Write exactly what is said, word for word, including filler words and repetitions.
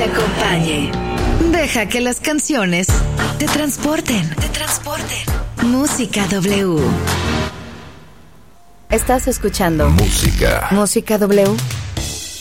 acompañe. Deja que las canciones te transporten. Te transporten. Música W. Estás escuchando Música. Música W